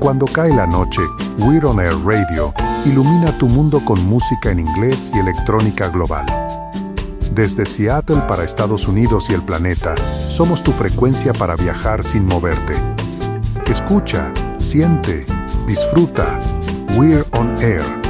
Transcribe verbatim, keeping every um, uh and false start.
Cuando cae la noche, We're on Air Radio ilumina tu mundo con música en inglés y electrónica global. Desde Seattle para Estados Unidos y el planeta, somos tu frecuencia para viajar sin moverte. Escucha, siente, disfruta. We're on Air.